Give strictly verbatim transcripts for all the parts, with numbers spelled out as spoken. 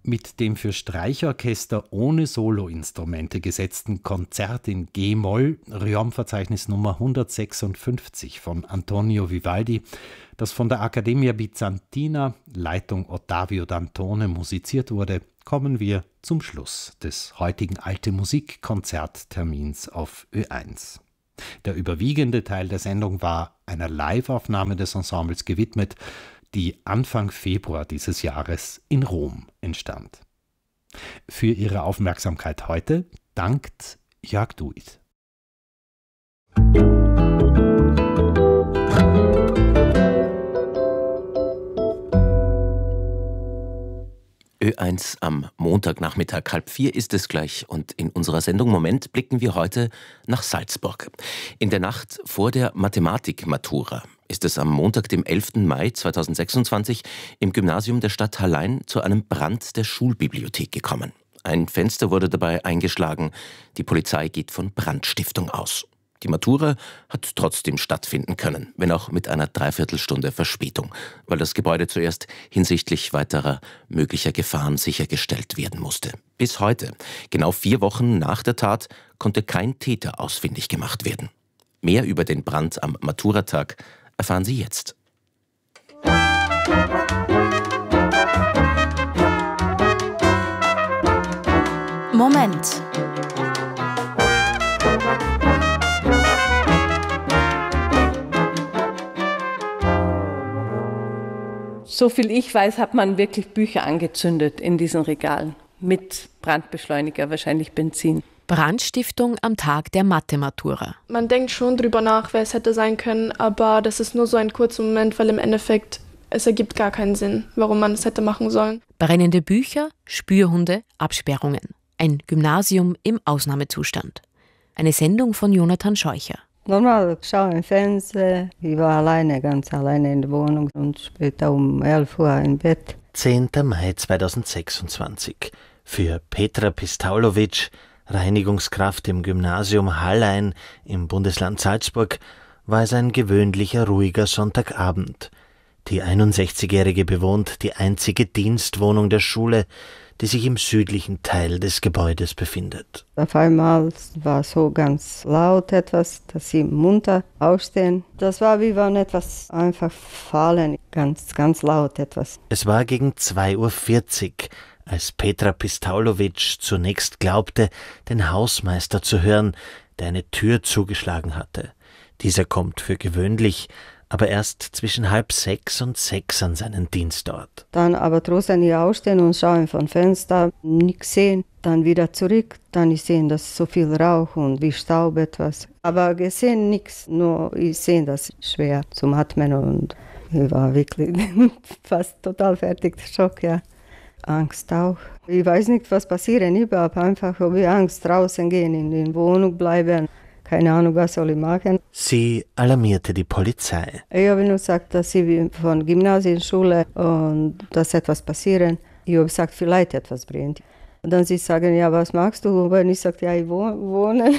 Mit dem für Streichorchester ohne Soloinstrumente gesetzten Konzert in G-Moll, Riom-Verzeichnis Nummer hundertsechsundfünfzig von Antonio Vivaldi, das von der Accademia Bizantina, Leitung Ottavio Dantone, musiziert wurde, kommen wir zum Schluss des heutigen Alte Musik-Konzerttermins auf Ö eins. Der überwiegende Teil der Sendung war einer Live-Aufnahme des Ensembles gewidmet, die Anfang Februar dieses Jahres in Rom entstand. Für Ihre Aufmerksamkeit heute dankt Jörg Duit. Ö eins am Montagnachmittag, halb vier ist es gleich, und in unserer Sendung Moment blicken wir heute nach Salzburg. In der Nacht vor der Mathematik-Matura ist es am Montag, dem elften Mai zweitausendsechsundzwanzig, im Gymnasium der Stadt Hallein zu einem Brand der Schulbibliothek gekommen. Ein Fenster wurde dabei eingeschlagen. Die Polizei geht von Brandstiftung aus. Die Matura hat trotzdem stattfinden können, wenn auch mit einer Dreiviertelstunde Verspätung, weil das Gebäude zuerst hinsichtlich weiterer möglicher Gefahren sichergestellt werden musste. Bis heute, genau vier Wochen nach der Tat, konnte kein Täter ausfindig gemacht werden. Mehr über den Brand am Maturatag erfahren Sie jetzt. Moment. So viel ich weiß, hat man wirklich Bücher angezündet in diesen Regalen. Mit Brandbeschleuniger, wahrscheinlich Benzin. Brandstiftung am Tag der Mathe-Matura. Man denkt schon drüber nach, wer es hätte sein können, aber das ist nur so ein kurzer Moment, weil im Endeffekt es ergibt gar keinen Sinn, warum man es hätte machen sollen. Brennende Bücher, Spürhunde, Absperrungen. Ein Gymnasium im Ausnahmezustand. Eine Sendung von Jonathan Scheucher. Normal, ich schaue im Fernsehen. Ich war alleine, ganz alleine in der Wohnung und später um elf Uhr im Bett. zehnter Mai zweitausendsechsundzwanzig. Für Petra Pistaulovic, Reinigungskraft im Gymnasium Hallein im Bundesland Salzburg, war es ein gewöhnlicher, ruhiger Sonntagabend. Die einundsechzigjährige bewohnt die einzige Dienstwohnung der Schule, die sich im südlichen Teil des Gebäudes befindet. Auf einmal war so ganz laut etwas, dass sie munter aufstehen. Das war wie wenn etwas einfach fallen, ganz, ganz laut etwas. Es war gegen zwei Uhr vierzig, als Petra Pistaulovic zunächst glaubte, den Hausmeister zu hören, der eine Tür zugeschlagen hatte. Dieser kommt für gewöhnlich, aber erst zwischen halb sechs und sechs an seinen Dienstort. Dann aber draußen hier aufstehen und schauen vom Fenster, nichts sehen, dann wieder zurück, dann ich sehe, dass so viel Rauch und wie Staub etwas. Aber gesehen nichts, nur ich sehe das schwer zum Atmen und ich war wirklich fast total fertig, Schock, ja. Angst auch. Ich weiß nicht, was passieren überhaupt, einfach ob ich Angst draußen gehen, in der Wohnung bleiben. Keine Ahnung, was soll ich machen. Sie alarmierte die Polizei. Ich habe nur gesagt, dass ich von Gymnasienschule und dass etwas passiert. Ich habe gesagt, vielleicht etwas brennt. Und dann sie sagen, ja, was machst du? Und ich sagte, ja, ich wohne,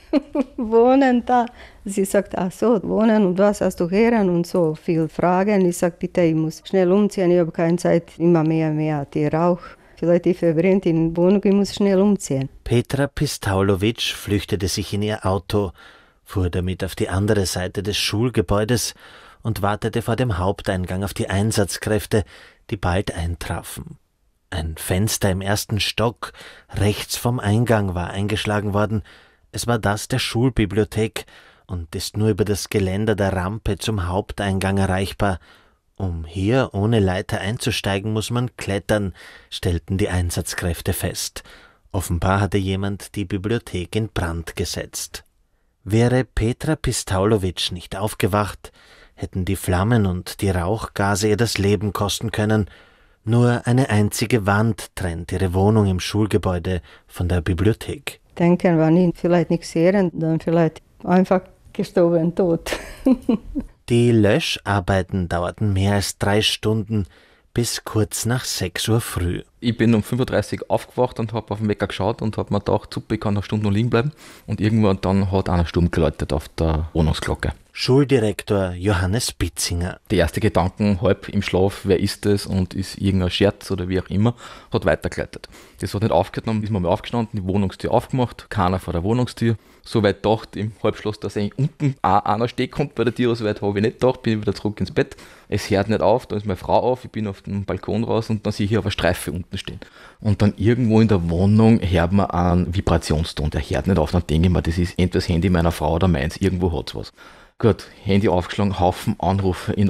wohnen da. Sie sagt, ach so, wohnen und was hast du hören und so viele Fragen. Ich sage, bitte, ich muss schnell umziehen, ich habe keine Zeit, immer mehr, mehr, die Rauch. Vielleicht ich verbrennt in der Wohnung, ich muss schnell umziehen. Petra Pistaulovic flüchtete sich in ihr Auto, fuhr damit auf die andere Seite des Schulgebäudes und wartete vor dem Haupteingang auf die Einsatzkräfte, die bald eintrafen. Ein Fenster im ersten Stock rechts vom Eingang war eingeschlagen worden. Es war das der Schulbibliothek und ist nur über das Geländer der Rampe zum Haupteingang erreichbar. Um hier ohne Leiter einzusteigen, muss man klettern, stellten die Einsatzkräfte fest. Offenbar hatte jemand die Bibliothek in Brand gesetzt. Wäre Petra Pistaulovic nicht aufgewacht, hätten die Flammen und die Rauchgase ihr das Leben kosten können. Nur eine einzige Wand trennt ihre Wohnung im Schulgebäude von der Bibliothek. Denken, wenn ich vielleicht nichts sehe, dann vielleicht einfach gestorben, tot. Die Löscharbeiten dauerten mehr als drei Stunden, bis kurz nach sechs Uhr früh. Ich bin um fünf Uhr dreißig aufgewacht und habe auf den Wecker geschaut und habe mir gedacht, super, ich kann eine Stunde noch liegen bleiben. Und irgendwann dann hat einer Sturm geläutet auf der Wohnungsglocke. Schuldirektor Johannes Bitzinger. Die erste Gedanken, halb im Schlaf, wer ist das und ist irgendein Scherz oder wie auch immer, hat weitergeleitet. Das hat nicht aufgehört, dann ist man mal aufgestanden, die Wohnungstür aufgemacht, keiner vor der Wohnungstür. So weit gedacht im Halbschloss, dass eigentlich unten auch einer stehen konnte bei der Tür, so weit habe ich nicht gedacht, bin wieder zurück ins Bett. Es hört nicht auf, da ist meine Frau auf, ich bin auf dem Balkon raus und dann sehe ich hier auf einer Streife unten stehen. Und dann irgendwo in der Wohnung hört man einen Vibrationston, der hört nicht auf, dann denke ich mir, das ist entweder das Handy meiner Frau oder meins, irgendwo hat es was. Gut, Handy aufgeschlagen, Haufen Anrufe in